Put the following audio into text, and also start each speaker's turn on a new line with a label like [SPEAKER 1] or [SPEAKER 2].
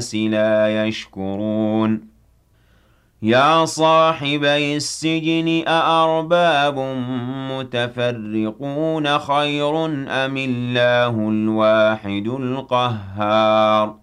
[SPEAKER 1] لا يشكرون يا صاحبي السجن أأرباب متفرقون خير أم الله الواحد القهار